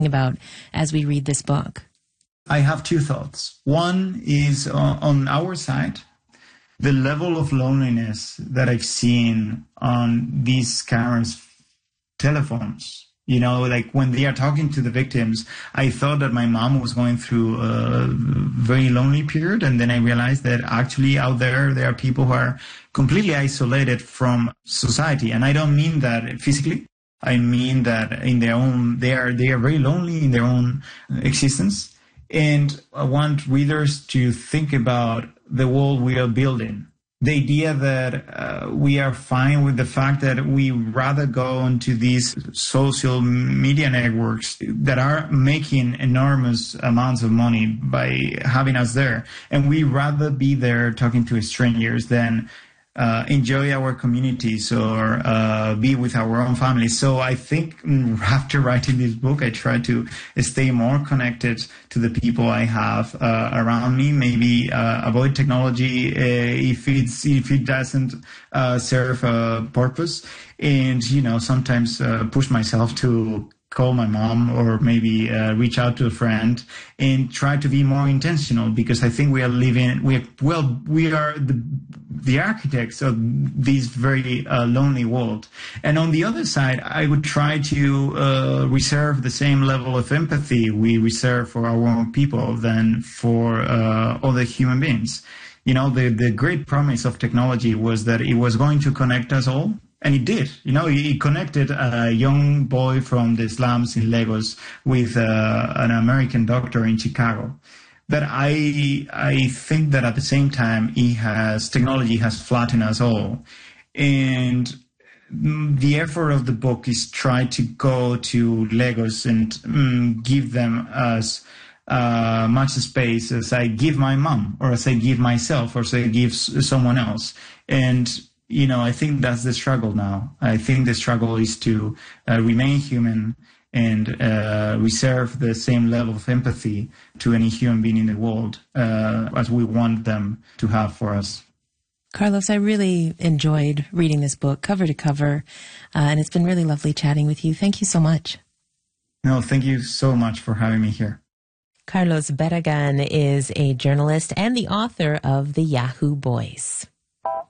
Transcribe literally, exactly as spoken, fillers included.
about as we read this book? I have two thoughts. One is uh, on our side, the level of loneliness that I've seen on these cameras' telephones. You know, like when they are talking to the victims, I thought that my mom was going through a very lonely period. And then I realized that actually out there, there are people who are completely isolated from society. And I don't mean that physically. I mean that in their own, they are, they are very lonely in their own existence. And I want readers to think about the world we are building. The idea that uh, we are fine with the fact that we rather go into these social media networks that are making enormous amounts of money by having us there. And we rather be there talking to strangers than uh, enjoy our communities or uh, be with our own families. So I think after writing this book, I try to stay more connected to the people I have uh, around me. Maybe uh, avoid technology uh, if it's if it doesn't uh, serve a purpose, and you know sometimes uh, push myself to call my mom or maybe uh, reach out to a friend and try to be more intentional, because I think we are living, we are, well, we are the, the architects of this very uh, lonely world. And on the other side, I would try to uh, reserve the same level of empathy we reserve for our own people than for uh, other human beings. You know, the, the great promise of technology was that it was going to connect us all. And it did. You know, it connected a young boy from the slums in Lagos with uh, an American doctor in Chicago. But I I think that at the same time, it has technology has flattened us all. And the effort of the book is try to go to Lagos and um, give them as uh, much space as I give my mom, or as I give myself, or as I give someone else. And you know, I think that's the struggle now. I think the struggle is to uh, remain human and uh, reserve the same level of empathy to any human being in the world uh, as we want them to have for us. Carlos, I really enjoyed reading this book cover to cover, uh, and it's been really lovely chatting with you. Thank you so much. No, thank you so much for having me here. Carlos Barragan is a journalist and the author of The Yahoo Boys.